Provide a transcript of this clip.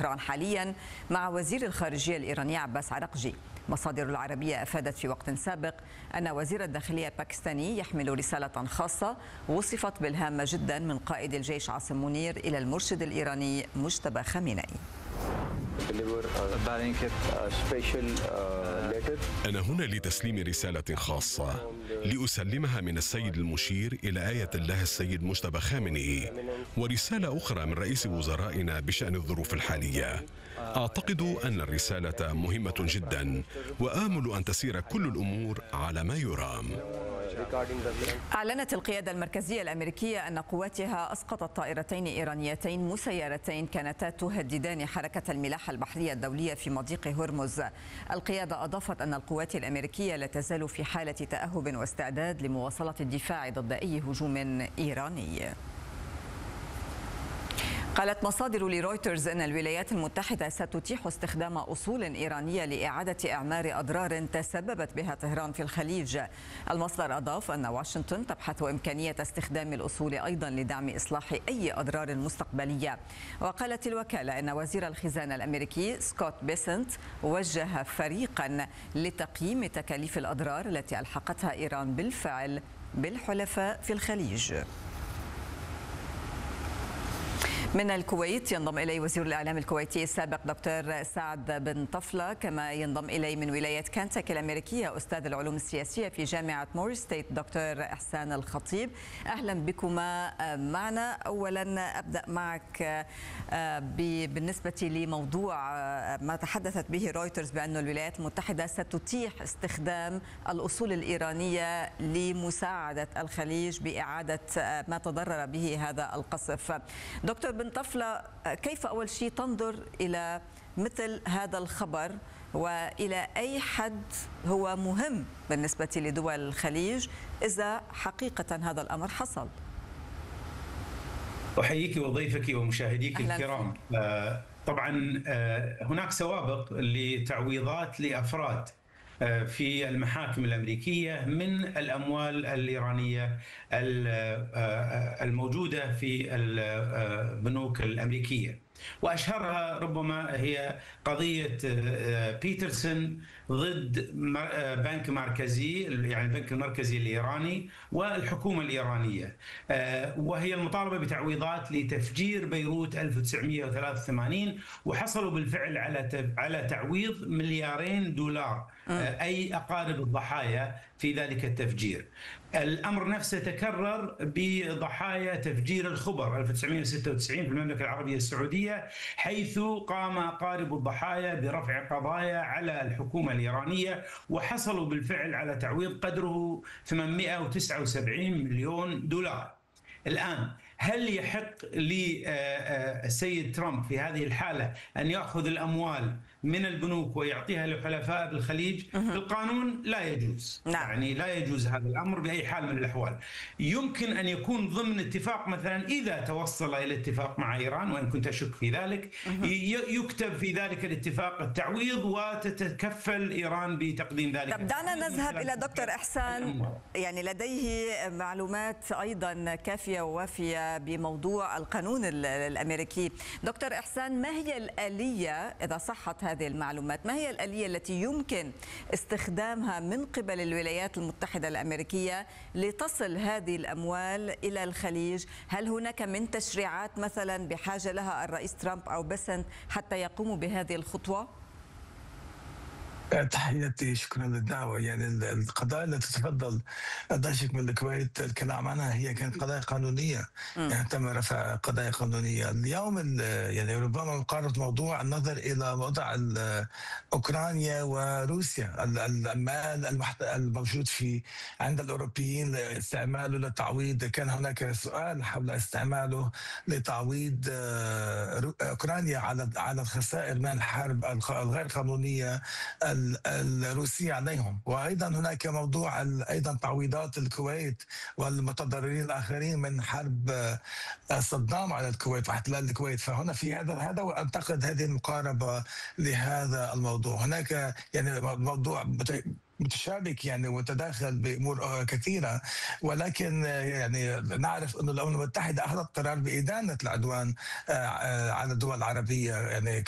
طهران حاليا مع وزير الخارجية الإيراني عباس عراقجي. مصادر العربية أفادت في وقت سابق أن وزير الداخلية الباكستاني يحمل رسالة خاصة وصفت بالهامة جدا من قائد الجيش عاصم منير إلى المرشد الإيراني مجتبى خامنئي. أنا هنا لتسليم رسالة خاصة لأسلمها من السيد المشير إلى آية الله السيد مجتبى خامنئي، ورسالة أخرى من رئيس وزرائنا بشأن الظروف الحالية. أعتقد أن الرسالة مهمة جدا، وآمل أن تسير كل الأمور على ما يرام. أعلنت القيادة المركزية الأمريكية أن قواتها أسقطت طائرتين إيرانيتين مسيرتين كانتا تهددان حركة الملاحة البحرية الدولية في مضيق هرمز. القيادة أضافت أن القوات الأمريكية لا تزال في حالة تأهب واستعداد لمواصلة الدفاع ضد أي هجوم إيراني. قالت مصادر لرويترز أن الولايات المتحدة ستتيح استخدام أصول إيرانية لإعادة إعمار أضرار تسببت بها طهران في الخليج. المصدر أضاف أن واشنطن تبحث إمكانية استخدام الأصول أيضا لدعم إصلاح أي أضرار مستقبلية. وقالت الوكالة أن وزير الخزانة الأمريكي سكوت بيسنت وجه فريقا لتقييم تكاليف الأضرار التي ألحقتها إيران بالفعل بالحلفاء في الخليج. من الكويت ينضم إلي وزير الإعلام الكويتي السابق دكتور سعد بن طفلة، كما ينضم إلي من ولاية كنتاكي الأمريكية أستاذ العلوم السياسية في جامعة مور ستيت دكتور إحسان الخطيب. أهلا بكما معنا. أولا أبدأ معك بالنسبة لموضوع ما تحدثت به رويترز بأن الولايات المتحدة ستتيح استخدام الأصول الإيرانية لمساعدة الخليج بإعادة ما تضرر به هذا القصف. دكتور بن طفلة، كيف أول شيء تنظر إلى مثل هذا الخبر، وإلى أي حد هو مهم بالنسبة لدول الخليج إذا حقيقة هذا الأمر حصل؟ أحييك وضيفك ومشاهديك الكرام. طبعا هناك سوابق لتعويضات لأفراد في المحاكم الأمريكية من الأموال الإيرانية الموجودة في البنوك الأمريكية، وأشهرها ربما هي قضية بيترسون ضد بنك مركزي، يعني البنك المركزي الإيراني والحكومة الإيرانية، وهي المطالبة بتعويضات لتفجير بيروت 1983، وحصلوا بالفعل على تعويض $2 مليار، أي أقارب الضحايا في ذلك التفجير. الأمر نفسه تكرر بضحايا تفجير الخبر 1996 في المملكة العربية السعودية، حيث قام أقارب الضحايا برفع قضايا على الحكومة الإيرانية، وحصلوا بالفعل على تعويض قدره $879 مليون. الآن هل يحق للسيد ترامب في هذه الحالة أن يأخذ الأموال من البنوك ويعطيها لحلفاء بالخليج؟ القانون لا يجوز. يعني لا يجوز هذا الأمر بأي حال من الأحوال. يمكن أن يكون ضمن اتفاق، مثلا إذا توصل إلى اتفاق مع إيران، وإن كنت أشك في ذلك، يكتب في ذلك الاتفاق التعويض وتتكفل إيران بتقديم ذلك. طب دعنا نذهب إلى دكتور إحسان، يعني لديه معلومات أيضا كافية ووافية بموضوع القانون الأمريكي. دكتور إحسان، ما هي الآلية إذا صحت هذه المعلومات؟ ما هي الآلية التي يمكن استخدامها من قبل الولايات المتحدة الأمريكية لتصل هذه الأموال إلى الخليج؟ هل هناك من تشريعات مثلا بحاجة لها الرئيس ترامب أو بيسنت حتى يقوموا بهذه الخطوة؟ تحياتي، شكرا للدعوة. يعني القضايا التي تفضل الضيف من الكويت الكلام عنها هي كانت قضايا قانونية، يعني تم رفع قضايا قانونية. اليوم يعني ربما مقارنة موضوع النظر إلى وضع أوكرانيا وروسيا، المال الموجود عند الأوروبيين لاستعماله لتعويض، كان هناك سؤال حول استعماله لتعويض أوكرانيا على الخسائر من الحرب الغير قانونية الروسية عليهم. وأيضا هناك موضوع أيضا تعويضات الكويت والمتضررين الآخرين من حرب صدام على الكويت واحتلال الكويت. فهنا في هذا وأعتقد هذه المقاربة لهذا الموضوع. هناك يعني موضوع متشابك يعني وتداخل بأمور كثيرة، ولكن يعني نعرف أن الأمم المتحدة أخذت قرار بإدانة العدوان على الدول العربية، يعني